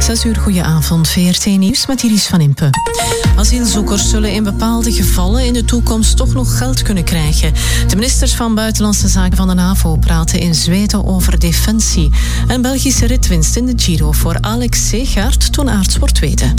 6 uur, goedenavond. VRT Nieuws met Iris van Impe. Asielzoekers zullen in bepaalde gevallen in de toekomst toch nog geld kunnen krijgen. De ministers van Buitenlandse Zaken van de NAVO praten in Zweden over defensie. Een Belgische ritwinst in de Giro voor Alex Segaert toen Aerts wordt tweede.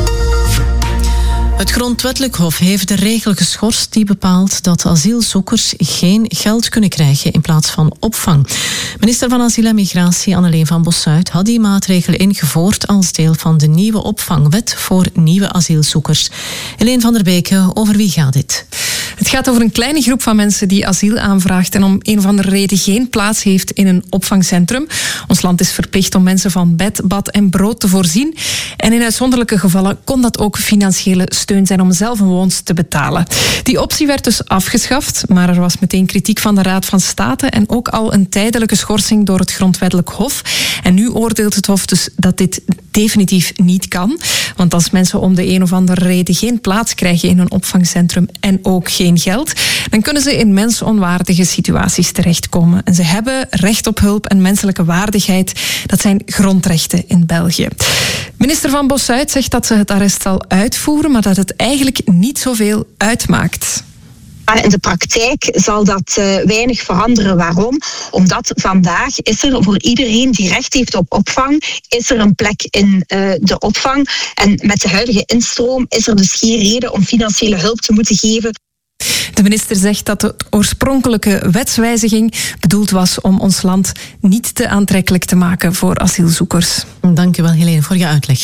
Het Grondwettelijk Hof heeft de regel geschorst die bepaalt dat asielzoekers geen geld kunnen krijgen in plaats van opvang. Minister van Asiel en Migratie Anneleen van Bossuyt had die maatregel ingevoerd als deel van de nieuwe opvangwet voor nieuwe asielzoekers. Helene van der Beke, over wie gaat dit? Het gaat over een kleine groep van mensen die asiel aanvraagt en om een of andere reden geen plaats heeft in een opvangcentrum. Ons land is verplicht om mensen van bed, bad en brood te voorzien. En in uitzonderlijke gevallen kon dat ook financiële steun zijn om zelf een woonst te betalen. Die optie werd dus afgeschaft, maar er was meteen kritiek van de Raad van State en ook al een tijdelijke schorsing door het Grondwettelijk Hof. En nu oordeelt het Hof dus dat dit definitief niet kan. Want als mensen om de een of andere reden geen plaats krijgen in een opvangcentrum en ook geen geld, dan kunnen ze in mensonwaardige situaties terechtkomen. En ze hebben recht op hulp en menselijke waardigheid. Dat zijn grondrechten in België. Minister van Bossuyt zegt dat ze het arrest zal uitvoeren, maar dat het eigenlijk niet zoveel uitmaakt. In de praktijk zal dat weinig veranderen. Waarom? Omdat vandaag is er voor iedereen die recht heeft op opvang, is er een plek in de opvang. En met de huidige instroom is er dus geen reden om financiële hulp te moeten geven. De minister zegt dat de oorspronkelijke wetswijziging bedoeld was om ons land niet te aantrekkelijk te maken voor asielzoekers. Dank u wel, Helene, voor je uitleg.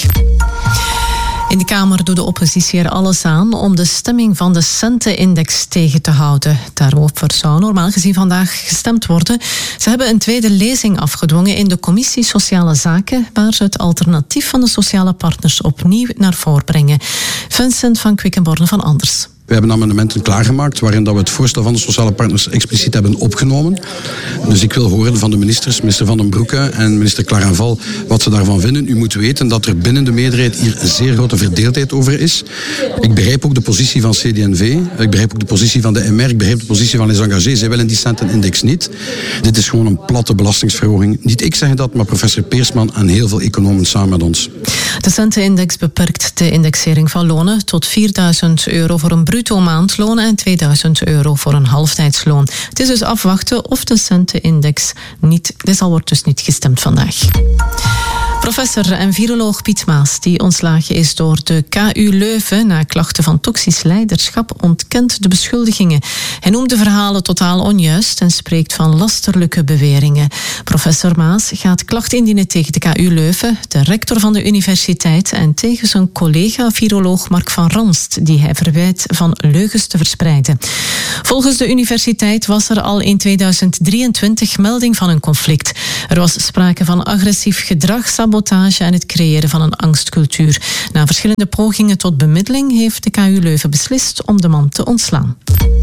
In de Kamer doet de oppositie er alles aan om de stemming van de Centenindex tegen te houden. Daarover zou normaal gezien vandaag gestemd worden. Ze hebben een tweede lezing afgedwongen in de Commissie Sociale Zaken, waar ze het alternatief van de sociale partners opnieuw naar voren brengen. Vincent van Quickenborne van Anders. We hebben amendementen klaargemaakt waarin dat we het voorstel van de sociale partners expliciet hebben opgenomen. Dus ik wil horen van de ministers, minister Van den Broeke en minister Clarenval, wat ze daarvan vinden. U moet weten dat er binnen de meerderheid hier een zeer grote verdeeldheid over is. Ik begrijp ook de positie van CD&V, ik begrijp ook de positie van de MR, ik begrijp de positie van Les Engagés. Zij willen die Centenindex niet. Dit is gewoon een platte belastingsverhoging. Niet ik zeg dat, maar professor Peersman en heel veel economen samen met ons. De Centenindex beperkt de indexering van lonen tot €4.000 voor een bruto maandloon en €2.000 voor een halftijdsloon. Het is dus afwachten of de Centenindex niet. Dit wordt dus niet gestemd vandaag. Professor en viroloog Piet Maas, die ontslagen is door de KU Leuven na klachten van toxisch leiderschap, ontkent de beschuldigingen. Hij noemt de verhalen totaal onjuist en spreekt van lasterlijke beweringen. Professor Maas gaat klachten indienen tegen de KU Leuven, de rector van de universiteit en tegen zijn collega viroloog Mark van Ranst, die hij verwijt van leugens te verspreiden. Volgens de universiteit was er al in 2023 melding van een conflict. Er was sprake van agressief gedrag, sabotage en het creëren van een angstcultuur. Na verschillende pogingen tot bemiddeling heeft de KU Leuven beslist om de man te ontslaan.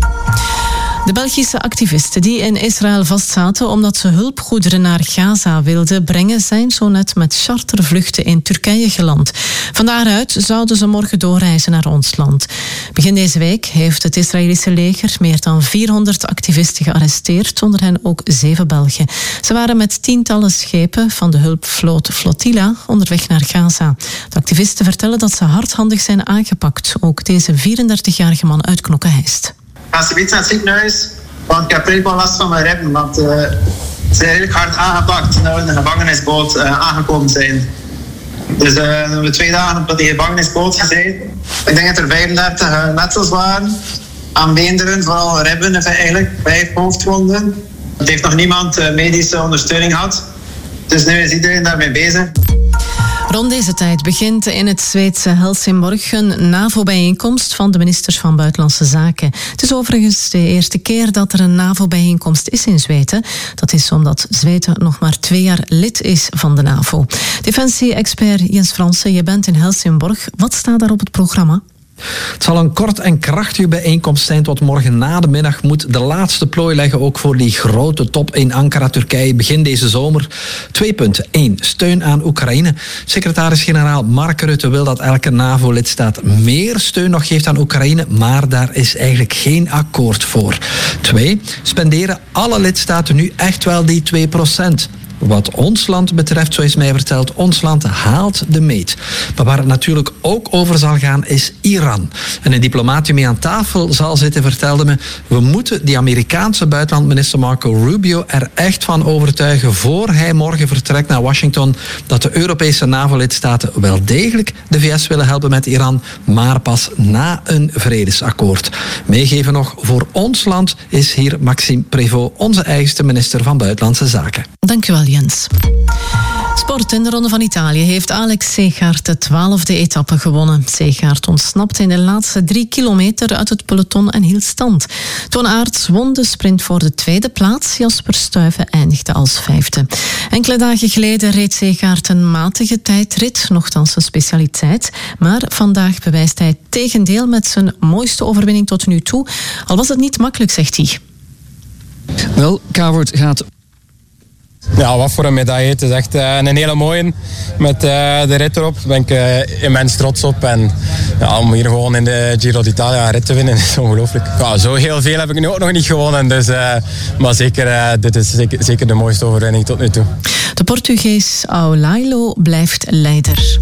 De Belgische activisten die in Israël vastzaten omdat ze hulpgoederen naar Gaza wilden brengen, zijn zo net met chartervluchten in Turkije geland. Van daaruit zouden ze morgen doorreizen naar ons land. Begin deze week heeft het Israëlische leger meer dan 400 activisten gearresteerd, onder hen ook 7 Belgen. Ze waren met tientallen schepen van de hulpvloot Flotilla onderweg naar Gaza. De activisten vertellen dat ze hardhandig zijn aangepakt. Ook deze 34-jarige man uit Knokke-Heist. Ga ze naar het ziekenhuis, want ik heb redelijk wel last van mijn ribben, want ze zijn redelijk hard aangepakt toen we in de gevangenisboot aangekomen zijn. Dus we hebben 2 dagen op die gevangenisboot gezeten. Ik denk dat er 35 letsels waren aan beenderen, vooral ribben, eigenlijk 5 hoofdwonden. Het heeft nog niemand medische ondersteuning gehad, dus nu is iedereen daarmee bezig. Rond deze tijd begint in het Zweedse Helsingborg een NAVO-bijeenkomst van de ministers van Buitenlandse Zaken. Het is overigens de eerste keer dat er een NAVO-bijeenkomst is in Zweden. Dat is omdat Zweden nog maar 2 jaar lid is van de NAVO. Defensie-expert Jens Fransen, je bent in Helsingborg. Wat staat daar op het programma? Het zal een kort en krachtige bijeenkomst zijn tot morgen na de middag. Moet de laatste plooi leggen ook voor die grote top in Ankara, Turkije, begin deze zomer. 2 punten. 1. Steun aan Oekraïne. Secretaris-generaal Mark Rutte wil dat elke NAVO-lidstaat meer steun nog geeft aan Oekraïne, maar daar is eigenlijk geen akkoord voor. 2. Spenderen alle lidstaten nu echt wel die 2%? wat ons land betreft, zo is mij verteld, ons land haalt de meet. Maar waar het natuurlijk ook over zal gaan, is Iran. En een diplomaat die mee aan tafel zal zitten vertelde me, we moeten die Amerikaanse buitenlandminister Marco Rubio er echt van overtuigen voor hij morgen vertrekt naar Washington dat de Europese NAVO-lidstaten wel degelijk de VS willen helpen met Iran, maar pas na een vredesakkoord. Meegeven nog, voor ons land is hier Maxime Prévost, onze eigenste minister van Buitenlandse Zaken. Dankjewel, Jens. Sport in de Ronde van Italië heeft Alex Segaert de 12e etappe gewonnen. Segaert ontsnapte in de laatste 3 kilometer uit het peloton en hield stand. Toon Aerts won de sprint voor de 2e plaats. Jasper Stuyven eindigde als 5e. Enkele dagen geleden reed Segaert een matige tijdrit, nochtans een specialiteit. Maar vandaag bewijst hij het tegendeel met zijn mooiste overwinning tot nu toe. Al was het niet makkelijk, zegt hij. Wel, Kavert gaat... Ja, wat voor een medaille. Het is echt een hele mooie. Met de rit erop ben ik immens trots op. En ja, om hier gewoon in de Giro d'Italia een rit te winnen is ongelooflijk. Ja, zo heel veel heb ik nu ook nog niet gewonnen. Dus, maar zeker, dit is zeker de mooiste overwinning tot nu toe. De Portugees Aulailo blijft leider.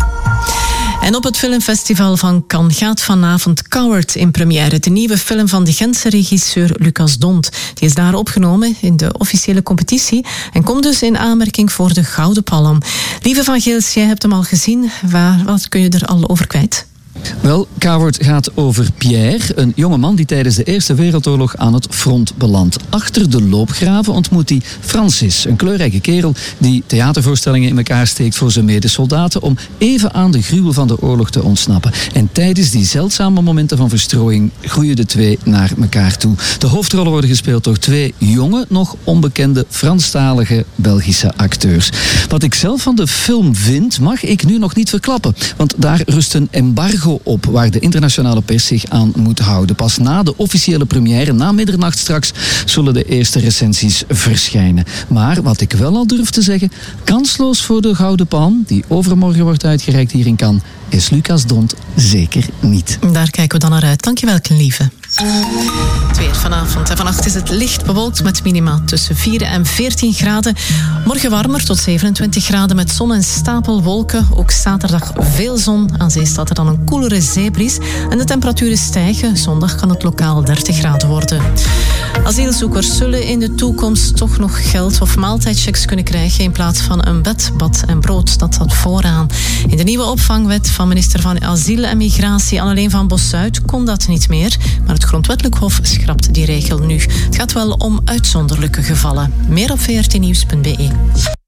En op het filmfestival van Cannes gaat vanavond Coward in première. De nieuwe film van de Gentse regisseur Lucas Dont. Die is daar opgenomen in de officiële competitie en komt dus in aanmerking voor de Gouden Palm. Lieve van Geels, jij hebt hem al gezien. Wat kun je er al over kwijt? Wel, Coward gaat over Pierre, een jongeman die tijdens de Eerste Wereldoorlog aan het front belandt. Achter de loopgraven ontmoet hij Francis, een kleurrijke kerel die theatervoorstellingen in elkaar steekt voor zijn medesoldaten om even aan de gruwel van de oorlog te ontsnappen. En tijdens die zeldzame momenten van verstrooiing groeien de twee naar elkaar toe. De hoofdrollen worden gespeeld door 2 jonge, nog onbekende Franstalige Belgische acteurs. Wat ik zelf van de film vind, mag ik nu nog niet verklappen, want daar rust een embargo op waar de internationale pers zich aan moet houden. Pas na de officiële première, na middernacht straks, zullen de eerste recensies verschijnen. Maar wat ik wel al durf te zeggen, kansloos voor de Gouden Palm, die overmorgen wordt uitgereikt hier in Cannes, is Lucas Dont zeker niet. Daar kijken we dan naar uit. Dankjewel, lieve. Het weer vanavond en vannacht is het licht bewolkt met minima tussen 4 en 14 graden. Morgen warmer tot 27 graden met zon en stapelwolken. Ook zaterdag veel zon. Aan zee staat er dan een koelere zeebries. En de temperaturen stijgen. Zondag kan het lokaal 30 graden worden. Asielzoekers zullen in de toekomst toch nog geld of maaltijdchecks kunnen krijgen in plaats van een bed, bad en brood. Dat staat vooraan. In de nieuwe opvangwet van minister van Asiel en Migratie Anneleen van Bossuyt kon dat niet meer. Maar het Grondwettelijk Hof schrapt die regel nu. Het gaat wel om uitzonderlijke gevallen. Meer op vrtnieuws.be.